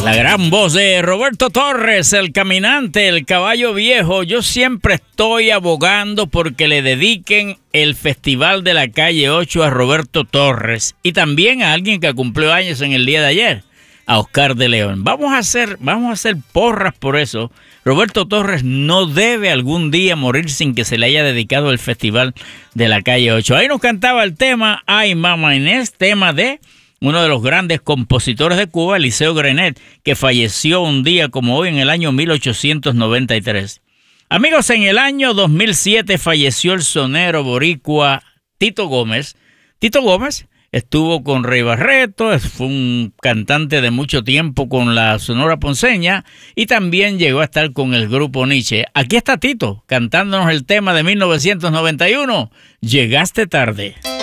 La gran voz de Roberto Torres, el caminante, el caballo viejo. Yo siempre estoy abogando porque le dediquen el Festival de la Calle 8 a Roberto Torres y también a alguien que cumplió años en el día de ayer, a Oscar de León. Vamos a hacer porras por eso. Roberto Torres no debe algún día morir sin que se le haya dedicado el Festival de la Calle 8. Ahí nos cantaba el tema Ay Mama Inés, tema de uno de los grandes compositores de Cuba, Eliseo Grenet, que falleció un día como hoy en el año 1893. Amigos, en el año 2007 falleció el sonero boricua Tito Gómez. Tito Gómez estuvo con Rey Barreto, fue un cantante de mucho tiempo con la Sonora Ponceña y también llegó a estar con el grupo Nietzsche. Aquí está Tito cantándonos el tema de 1991, Llegaste tarde.